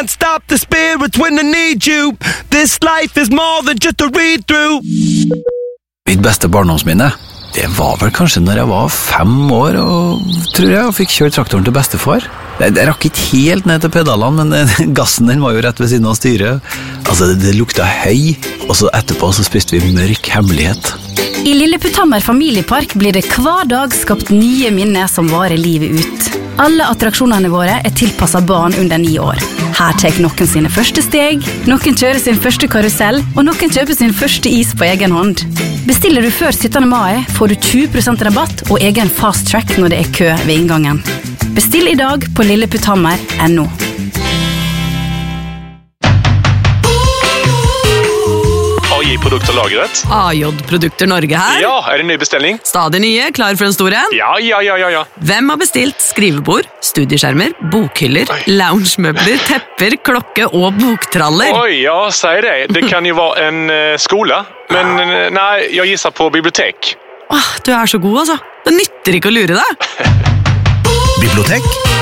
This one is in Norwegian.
can't stop the spirits when they need you. This life is more than just a read-through. Mitt beste barndomsminne, det var vel kanskje når jeg var 5 år tror jeg, og fikk kjørt traktoren til bestefar. Jeg rakk ikke helt ned til pedalene, men gassen den var jo rett ved siden av styret. Altså, det lukta høy, og så etterpå så spiste vi mørk hemmelighet. I Lilleputthammer familiepark blir det hver dag skapt nye minner som varer livet ut. Alle attraksjonene våre er tilpasset barn under 9 år. Her tar noen sine første steg, noen kjører sin første karusell, og noen kjøper sin første is på egen hånd. Bestiller du før 17. mai, får du 20% rabatt og egen fast track når det er kø ved inngangen. Bestill i dag på lilleputthammer.no. AJ-produkter lagret. AJ-produkter Norge her. Ja, det en ny bestelling? Stadig nye, klar for en stor en? Ja. Hvem har bestilt skrivebord, studieskjermer, bokhyller, loungemøbler, tepper, klokke og boktraller? Oi, ja, sier det. Det kan jo være en skole, men nei, jeg gisser på bibliotek. Åh, du er så god altså. Det nytter ikke å lure deg. Bibliotek